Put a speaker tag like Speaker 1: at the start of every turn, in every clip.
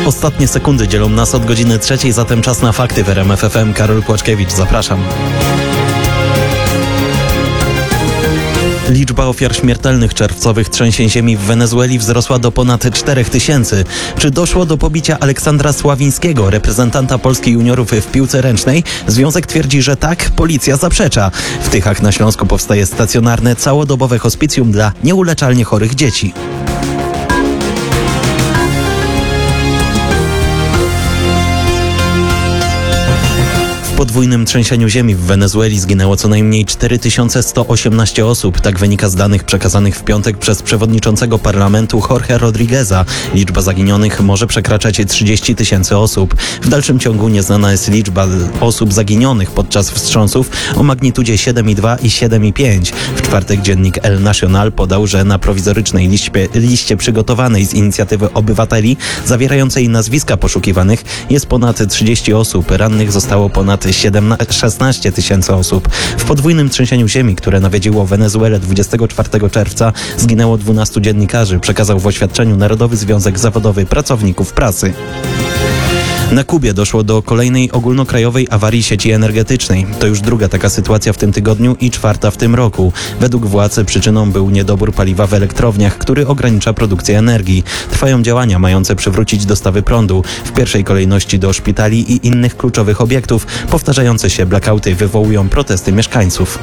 Speaker 1: Ostatnie sekundy dzielą nas od godziny 3, zatem czas na fakty w RMF FM. Karol Płaczkiewicz, zapraszam. Liczba ofiar śmiertelnych czerwcowych trzęsień ziemi w Wenezueli wzrosła do ponad 4000. Czy doszło do pobicia Aleksandra Sławińskiego, reprezentanta Polski juniorów w piłce ręcznej? Związek twierdzi, że tak, policja zaprzecza. W Tychach na Śląsku powstaje stacjonarne, całodobowe hospicjum dla nieuleczalnie chorych dzieci. W podwójnym trzęsieniu ziemi w Wenezueli zginęło co najmniej 4118 osób. Tak wynika z danych przekazanych w piątek przez przewodniczącego parlamentu Jorge Rodrigueza. Liczba zaginionych może przekraczać 30 000 osób. W dalszym ciągu nieznana jest liczba osób zaginionych podczas wstrząsów o magnitudzie 7,2 i 7,5. W czwartek dziennik El Nacional podał, że na prowizorycznej liście przygotowanej z inicjatywy obywateli, zawierającej nazwiska poszukiwanych, jest ponad 30 osób. Rannych zostało ponad 16 000 osób. W podwójnym trzęsieniu ziemi, które nawiedziło Wenezuelę 24 czerwca, zginęło 12 dziennikarzy, przekazał w oświadczeniu Narodowy Związek Zawodowy Pracowników Prasy. Na Kubie doszło do kolejnej ogólnokrajowej awarii sieci energetycznej. To już druga taka sytuacja w tym tygodniu i czwarta w tym roku. Według władz przyczyną był niedobór paliwa w elektrowniach, który ogranicza produkcję energii. Trwają działania mające przywrócić dostawy prądu. W pierwszej kolejności do szpitali i innych kluczowych obiektów. Powtarzające się blackouty wywołują protesty mieszkańców.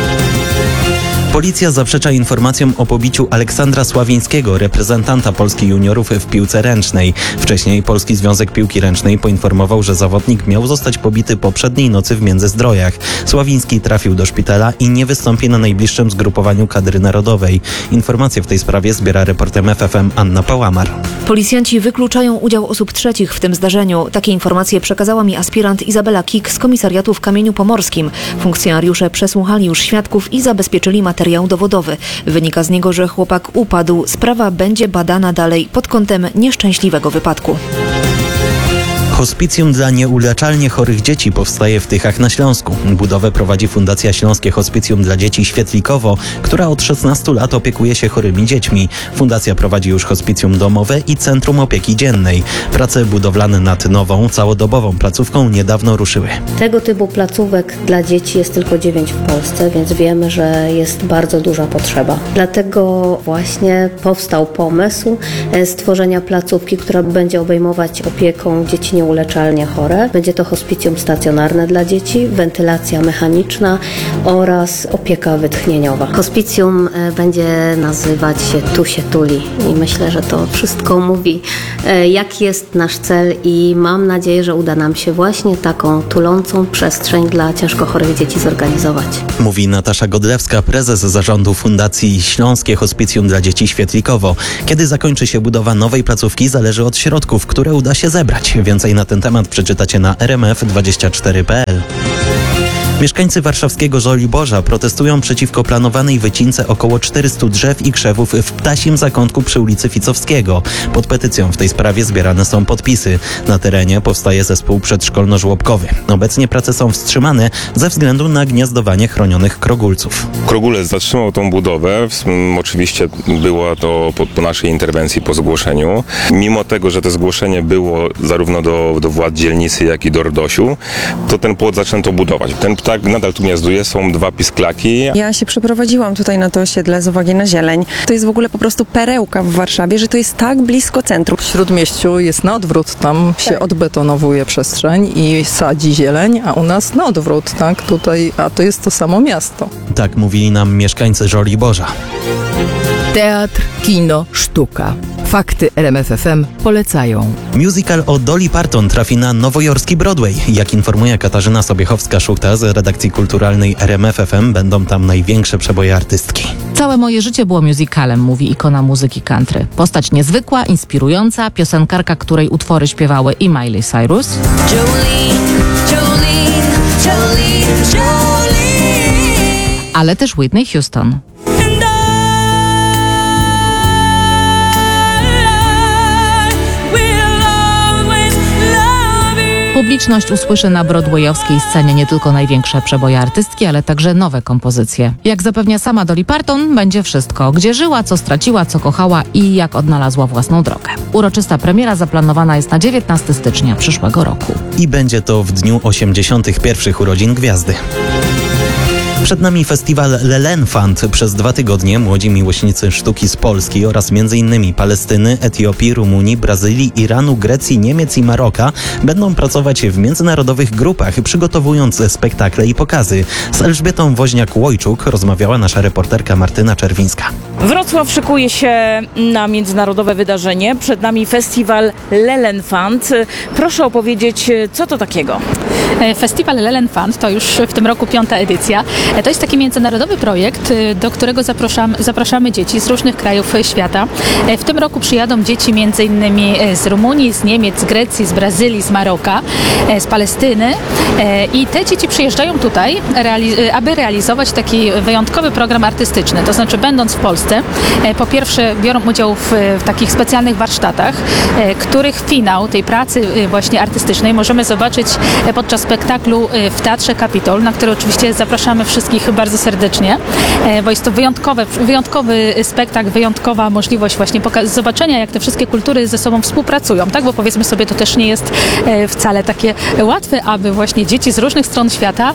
Speaker 1: Policja zaprzecza informacjom o pobiciu Aleksandra Sławińskiego, reprezentanta Polski juniorów w piłce ręcznej. Wcześniej Polski Związek Piłki Ręcznej poinformował, że zawodnik miał zostać pobity poprzedniej nocy w Międzyzdrojach. Sławiński trafił do szpitala i nie wystąpi na najbliższym zgrupowaniu kadry narodowej. Informacje w tej sprawie zbiera reporter MFFM Anna Pałamar.
Speaker 2: Policjanci wykluczają udział osób trzecich w tym zdarzeniu. Takie informacje przekazała mi aspirant Izabela Kik z komisariatu w Kamieniu Pomorskim. Funkcjonariusze przesłuchali już świadków i zabezpieczyli materiał dowodowy. Wynika z niego, że chłopak upadł. Sprawa będzie badana dalej pod kątem nieszczęśliwego wypadku.
Speaker 1: Hospicjum dla nieuleczalnie chorych dzieci powstaje w Tychach na Śląsku. Budowę prowadzi Fundacja Śląskie Hospicjum dla Dzieci Świetlikowo, która od 16 lat opiekuje się chorymi dziećmi. Fundacja prowadzi już hospicjum domowe i Centrum Opieki Dziennej. Prace budowlane nad nową, całodobową placówką niedawno ruszyły.
Speaker 3: Tego typu placówek dla dzieci jest tylko 9 w Polsce, więc wiemy, że jest bardzo duża potrzeba. Dlatego właśnie powstał pomysł stworzenia placówki, która będzie obejmować opieką dzieci nieuleczalnie chore. Będzie to hospicjum stacjonarne dla dzieci, wentylacja mechaniczna oraz opieka wytchnieniowa. Hospicjum będzie nazywać się Tu się tuli i myślę, że to wszystko mówi, jaki jest nasz cel i mam nadzieję, że uda nam się właśnie taką tulącą przestrzeń dla ciężko chorych dzieci zorganizować.
Speaker 1: Mówi Natasza Godlewska, prezes zarządu Fundacji Śląskie Hospicjum dla Dzieci Świetlikowo. Kiedy zakończy się budowa nowej placówki, zależy od środków, które uda się zebrać. Więcej na ten temat przeczytacie na rmf24.pl. Mieszkańcy warszawskiego Żoliborza protestują przeciwko planowanej wycince około 400 drzew i krzewów w Ptasim Zakątku przy ulicy Ficowskiego. Pod petycją w tej sprawie zbierane są podpisy. Na terenie powstaje zespół przedszkolno-żłobkowy. Obecnie prace są wstrzymane ze względu na gniazdowanie chronionych krogulców.
Speaker 4: Krogulec zatrzymał tą budowę. Oczywiście było to po naszej interwencji, po zgłoszeniu. Mimo tego, że to zgłoszenie było zarówno do władz dzielnicy, jak i do RDOŚ-u, to ten płot zaczęto budować. Ten ptak nadal tu gniazduje, są 2 pisklaki.
Speaker 5: Ja się przeprowadziłam tutaj na to osiedle z uwagi na zieleń. To jest w ogóle po prostu perełka w Warszawie, że to jest tak blisko centrum.
Speaker 6: W Śródmieściu jest na odwrót, tam się odbetonowuje przestrzeń i sadzi zieleń, a u nas na odwrót, tak? Tutaj, a to jest to samo miasto.
Speaker 1: Tak mówili nam mieszkańcy Żoliborza.
Speaker 7: Teatr, kino, sztuka. Fakty RMF FM polecają.
Speaker 1: Musical o Dolly Parton trafi na nowojorski Broadway. Jak informuje Katarzyna Sobiechowska-Szuchta z redakcji kulturalnej RMF FM, będą tam największe przeboje artystki.
Speaker 8: Całe moje życie było musicalem, mówi ikona muzyki country. Postać niezwykła, inspirująca, piosenkarka, której utwory śpiewały i Miley Cyrus, ale też Whitney Houston. Publiczność usłyszy na broadwayowskiej scenie nie tylko największe przeboje artystki, ale także nowe kompozycje. Jak zapewnia sama Dolly Parton, będzie wszystko. Gdzie żyła, co straciła, co kochała i jak odnalazła własną drogę. Uroczysta premiera zaplanowana jest na 19 stycznia przyszłego roku.
Speaker 1: I będzie to w dniu 81. urodzin gwiazdy. Przed nami festiwal L'Enfant. Przez 2 tygodnie młodzi miłośnicy sztuki z Polski oraz m.in. Palestyny, Etiopii, Rumunii, Brazylii, Iranu, Grecji, Niemiec i Maroka będą pracować w międzynarodowych grupach, przygotowując spektakle i pokazy. Z Elżbietą Woźniak-Łojczuk rozmawiała nasza reporterka Martyna Czerwińska.
Speaker 9: Wrocław szykuje się na międzynarodowe wydarzenie. Przed nami festiwal L'Enfant. Proszę opowiedzieć, co to takiego?
Speaker 10: Festiwal L'Enfant to już w tym roku 5. edycja. To jest taki międzynarodowy projekt, do którego zapraszamy dzieci z różnych krajów świata. W tym roku przyjadą dzieci m.in. z Rumunii, z Niemiec, z Grecji, z Brazylii, z Maroka, z Palestyny i te dzieci przyjeżdżają tutaj, aby realizować taki wyjątkowy program artystyczny. To znaczy, będąc w Polsce, po pierwsze biorą udział w takich specjalnych warsztatach, których finał tej pracy właśnie artystycznej możemy zobaczyć podczas spektaklu w Teatrze Kapitol, na który oczywiście zapraszamy wszystkich bardzo serdecznie, bo jest to wyjątkowy spektakl, wyjątkowa możliwość właśnie zobaczenia, jak te wszystkie kultury ze sobą współpracują, tak? Bo powiedzmy sobie, to też nie jest wcale takie łatwe, aby właśnie dzieci z różnych stron świata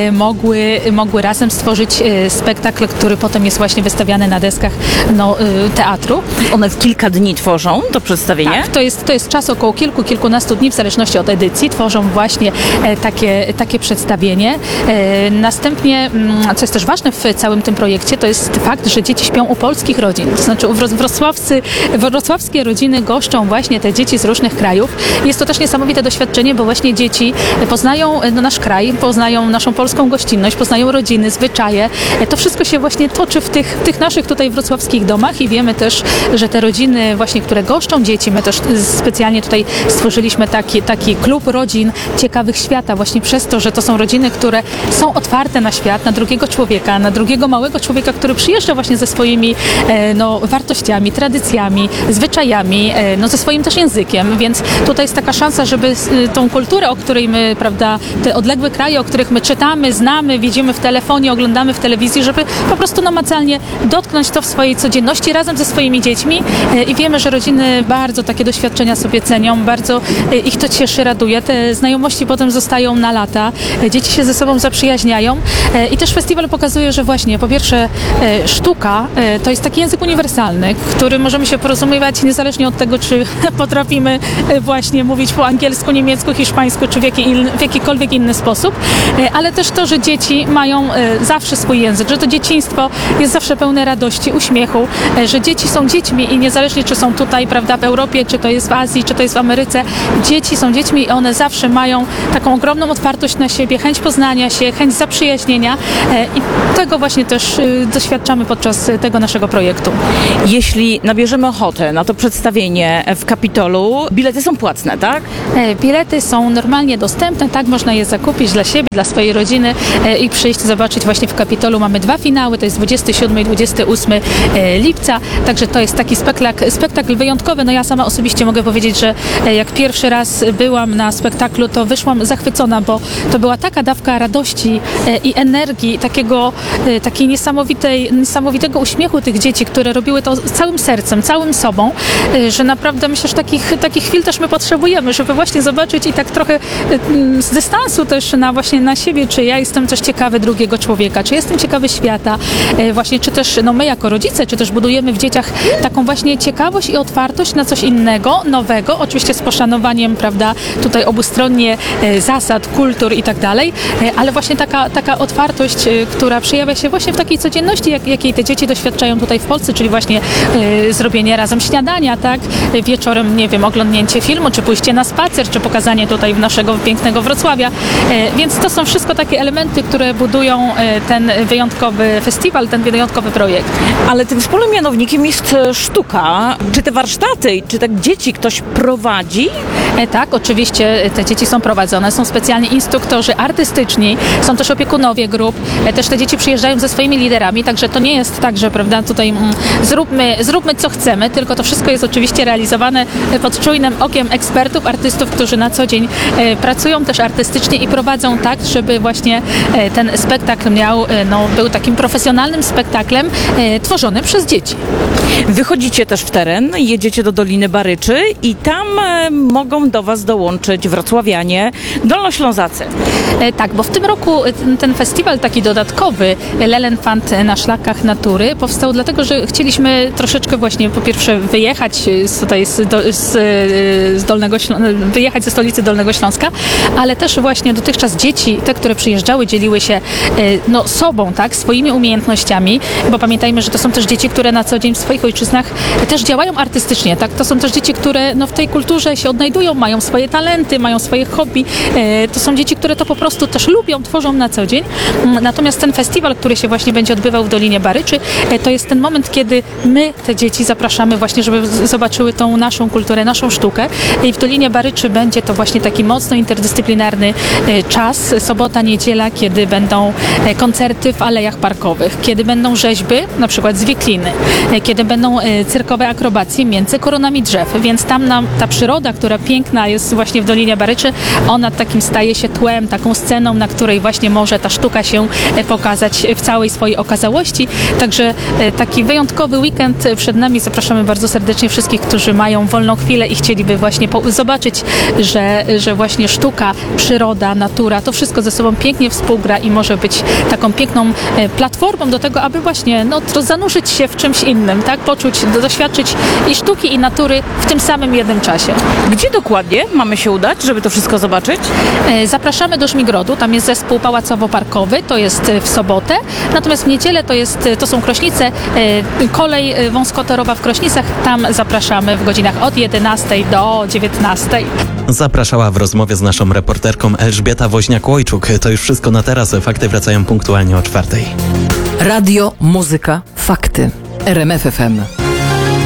Speaker 10: mogły razem stworzyć spektakl, który potem jest właśnie wystawiany na deskach teatru.
Speaker 9: One w kilka dni tworzą to przedstawienie?
Speaker 10: Tak, to jest czas około kilkunastu dni, w zależności od edycji. Tworzą właśnie takie przedstawienie. Następnie, co jest też ważne w całym tym projekcie, to jest fakt, że dzieci śpią u polskich rodzin. To znaczy wrocławskie rodziny goszczą właśnie te dzieci z różnych krajów. Jest to też niesamowite doświadczenie, bo właśnie dzieci poznają nasz kraj, poznają naszą polską gościnność, poznają rodziny, zwyczaje. To wszystko się właśnie toczy w tych naszych tutaj wrocławskich domach i wiemy też, że te rodziny właśnie, które goszczą dzieci, my też specjalnie tutaj stworzyliśmy taki klub rodzin ciekawych świata właśnie przez to, że to są rodziny, które są otwarte na świat, na drugiego człowieka, na drugiego małego człowieka, który przyjeżdża właśnie ze swoimi wartościami, tradycjami, zwyczajami, ze swoim też językiem, więc tutaj jest taka szansa, żeby tą kulturę, o której my, prawda, te odległe kraje, o których my czytamy, znamy, widzimy w telefonie, oglądamy w telewizji, żeby po prostu namacalnie dotknąć to w swojej codzienności razem ze swoimi dziećmi i wiemy, że rodziny bardzo takie doświadczenia sobie cenią, bardzo ich to cieszy, raduje. Te znajomości potem zostają na lata, dzieci się ze sobą zaprzyjaźniają i też festiwal pokazuje, że właśnie po pierwsze sztuka to jest taki język uniwersalny, który możemy się porozumiewać niezależnie od tego, czy potrafimy właśnie mówić po angielsku, niemiecku, hiszpańsku, czy w jakikolwiek inny sposób, ale też to, że dzieci mają zawsze swój język, że to dzieciństwo jest zawsze pełne radości, uśmiechu, że dzieci są dziećmi i niezależnie, czy są tutaj, prawda, w Europie, czy to jest w Azji, czy to jest w Ameryce, dzieci są dziećmi i one zawsze mają taką ogromną otwartość na siebie, chęć poznania się, chęć zaprzyjaźnienia i tego właśnie też doświadczamy podczas tego naszego projektu.
Speaker 9: Jeśli nabierzemy ochotę na to przedstawienie w Kapitolu, bilety są płatne, tak?
Speaker 10: Bilety są normalnie dostępne, tak, można je zakupić dla siebie, dla swojej rodziny i przyjść zobaczyć właśnie w Kapitolu. Mamy 2 finały, to jest 27 i 28 lipca, także to jest taki spektakl wyjątkowy. Ja sama osobiście mogę powiedzieć, że jak pierwszy raz byłam na spektaklu, to wyszłam zachwycona, bo to była taka dawka radości i energii, takiej niesamowitego uśmiechu tych dzieci, które robiły to całym sercem, całym sobą, że naprawdę myślę, że takich chwil też my potrzebujemy, żeby właśnie zobaczyć i tak trochę z dystansu też właśnie na siebie, czy ja jestem też ciekawy drugiego człowieka, czy jestem ciekawy świata, właśnie, czy też my jako rodzice, czy też budujemy w dzieciach taką właśnie ciekawość i otwartość na coś innego, nowego, oczywiście z poszanowaniem, prawda, tutaj obustronnie zasad, kultur i tak dalej, ale właśnie taka otwartość, która przejawia się właśnie w takiej codzienności, jakiej te dzieci doświadczają tutaj w Polsce, czyli właśnie zrobienie razem śniadania, tak, wieczorem, nie wiem, oglądnięcie filmu, czy pójście na spacer, czy pokazanie tutaj naszego pięknego Wrocławia, więc to są wszystko takie elementy, które budują ten wyjątkowy festiwal, ten wyjątkowy projekt.
Speaker 9: Ale tym wspólnym mianownikiem jest sztuka. Czy te warsztaty, czy tak dzieci ktoś prowadzi,
Speaker 10: Tak, oczywiście te dzieci są prowadzone, są specjalni instruktorzy artystyczni, są też opiekunowie grup, też te dzieci przyjeżdżają ze swoimi liderami, także to nie jest tak, że prawda, tutaj zróbmy co chcemy, tylko to wszystko jest oczywiście realizowane pod czujnym okiem ekspertów, artystów, którzy na co dzień pracują też artystycznie i prowadzą tak, żeby właśnie ten spektakl był takim profesjonalnym spektaklem tworzonym przez dzieci.
Speaker 9: Wychodzicie też w teren, jedziecie do Doliny Baryczy i tam mogą do Was dołączyć wrocławianie, dolnoślązacy.
Speaker 10: Tak, bo w tym roku ten festiwal taki dodatkowy Lelenfant na szlakach natury powstał dlatego, że chcieliśmy troszeczkę właśnie po pierwsze wyjechać wyjechać ze stolicy Dolnego Śląska, ale też właśnie dotychczas dzieci, te, które przyjeżdżały, dzieliły się sobą, tak, swoimi umiejętnościami, bo pamiętajmy, że to są też dzieci, które na co dzień w swoich ojczyznach też działają artystycznie, tak, to są też dzieci, które w tej kulturze się odnajdują, mają swoje talenty, mają swoje hobby, to są dzieci, które to po prostu też lubią, tworzą na co dzień. Natomiast ten festiwal, który się właśnie będzie odbywał w Dolinie Baryczy, to jest ten moment, kiedy my te dzieci zapraszamy właśnie, żeby zobaczyły tą naszą kulturę, naszą sztukę i w Dolinie Baryczy będzie to właśnie taki mocno interdyscyplinarny czas, sobota, niedziela, kiedy będą koncerty w alejach parkowych, kiedy będą rzeźby, na przykład z wikliny, kiedy będą cyrkowe akrobacje między koronami drzew, więc tam ta przyroda, która piękna jest właśnie w Dolinie Baryczy, ona takim staje się tłem, taką sceną, na której właśnie może ta sztuka się pokazać w całej swojej okazałości. Także taki wyjątkowy weekend przed nami. Zapraszamy bardzo serdecznie wszystkich, którzy mają wolną chwilę i chcieliby właśnie zobaczyć, że właśnie sztuka, przyroda, natura, to wszystko ze sobą pięknie współgra i może być taką piękną platformą do tego, aby właśnie zanurzyć się w czymś innym, tak? Doświadczyć i sztuki, i natury w tym samym jednym czasie.
Speaker 9: Gdzie dokładnie mamy się udać, żeby to wszystko zobaczyć?
Speaker 10: Zapraszamy do Żmigrodu, tam jest zespół pałacowo-parkowy, to jest w sobotę, natomiast w niedzielę to są Krośnice, kolej wąskotorowa w Krośnicach, tam zapraszamy w godzinach od 11 do 19.
Speaker 1: Zapraszała w rozmowie z naszą reporterką Elżbieta Woźniak-Łojczuk. To już wszystko na teraz. Fakty wracają punktualnie o 4:00.
Speaker 7: Radio, muzyka, fakty. RMF FM.